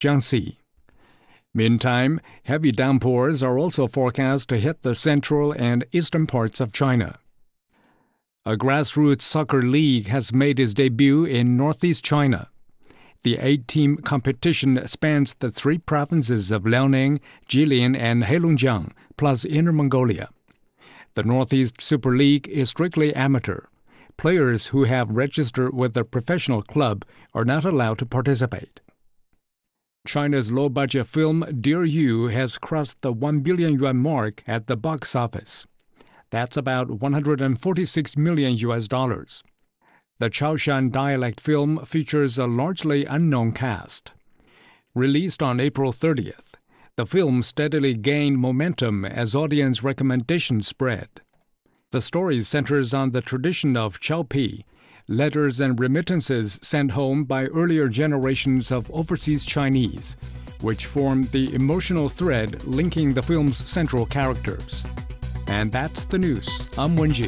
Jiangxi. Meantime, heavy downpours are also forecast to hit the central and eastern parts of China. A grassroots soccer league has made its debut in northeast China. The 8-team competition spans the 3 provinces of Liaoning, Jilin, and Heilongjiang, plus Inner Mongolia. The Northeast Super League is strictly amateur. Players who have registered with a professional club are not allowed to participate. China's low-budget film Dear You has crossed the 1 billion yuan mark at the box office. That's about $146 million. The Chaoshan dialect film features a largely unknown cast. Released on April 30th, the film steadily gained momentum as audience recommendations spread. The story centers on the tradition of Qiaopi, letters and remittances sent home by earlier generations of overseas Chinese, which form the emotional thread linking the film's central characters. And that's the news. I'm Wenjie.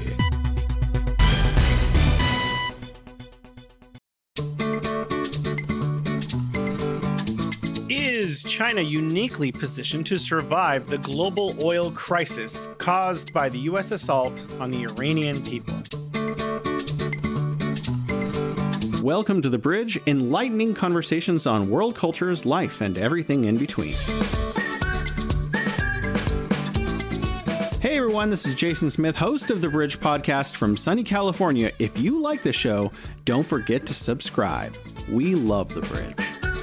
Is China uniquely positioned to survive the global oil crisis caused by the U.S. assault on the Iranian people? Welcome to The Bridge, enlightening conversations on world cultures, life, and everything in between. Hey everyone, this is Jason Smith, host of The Bridge podcast from sunny California. If you like the show, don't forget to subscribe. We love The Bridge.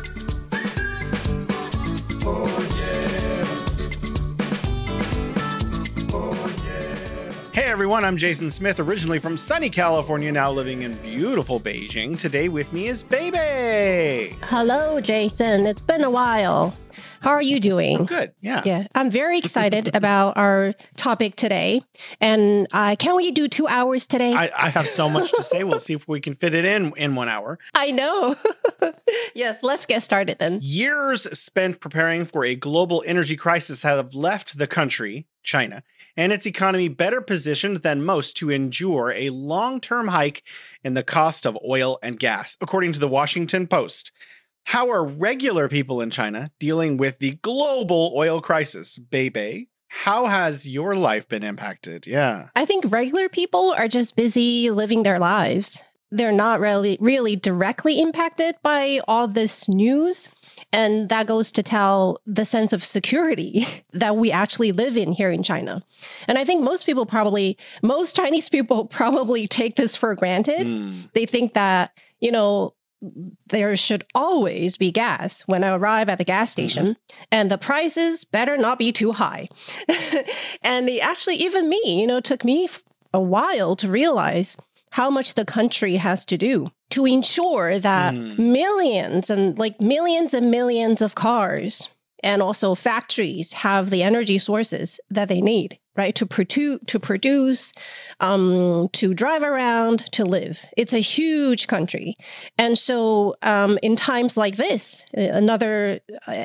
Hey everyone, I'm Jason Smith, originally from sunny California, now living in beautiful Beijing. Today with me is Baby. Hello, Jason. It's been a while. How are you doing? I'm good, yeah. Yeah, I'm very excited about our topic today. And can we do 2 hours today? I have so much to say. We'll see if we can fit it in 1 hour. I know. Yes, let's get started then. Years spent preparing for a global energy crisis have left the country, China, and its economy better positioned than most to endure a long-term hike in the cost of oil and gas, according to the Washington Post. How are regular people in China dealing with the global oil crisis? Baby, how has your life been impacted? Yeah. I think regular people are just busy living their lives. They're not really directly impacted by all this news. And that goes to tell the sense of security that we actually live in here in China. And I think most Chinese people probably take this for granted. They think that, there should always be gas when I arrive at the gas station, and the prices better not be too high. And even me, took me a while to realize how much the country has to do to ensure that millions and millions of cars and also factories have the energy sources that they need, right? To produce, to drive around, to live. It's a huge country. And so in times like this, another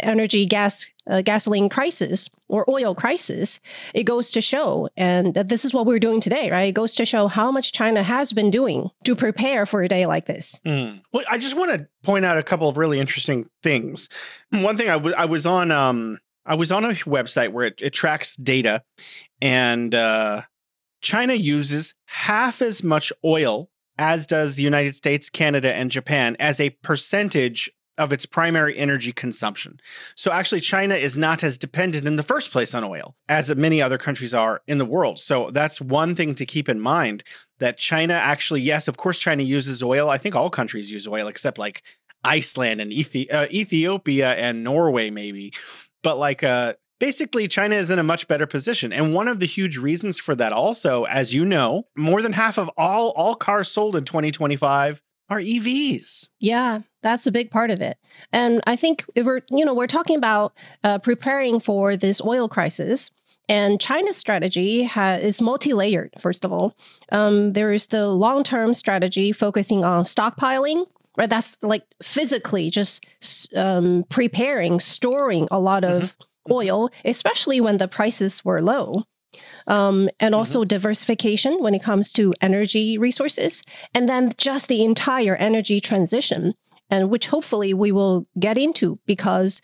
gasoline crisis or oil crisis, it goes to show, and this is what we're doing today, right? It goes to show how much China has been doing to prepare for a day like this. Well, I just want to point out a couple of really interesting things. One thing, I was on a website where it tracks data, and China uses half as much oil as does the United States, Canada, and Japan as a percentage of its primary energy consumption. So actually, China is not as dependent in the first place on oil as many other countries are in the world. So that's one thing to keep in mind, that China actually, yes, of course, China uses oil. I think all countries use oil except like Iceland and Ethiopia and Norway, maybe. But basically, China is in a much better position. And one of the huge reasons for that also, as you know, more than half of all cars sold in 2025 are EVs. Yeah, that's a big part of it. And I think we're talking about preparing for this oil crisis. And China's strategy is multi-layered, first of all. There is the long-term strategy focusing on stockpiling, right? That's like physically just preparing, storing a lot of oil, especially when the prices were low. And also diversification when it comes to energy resources, and then just the entire energy transition. and which hopefully we will get into because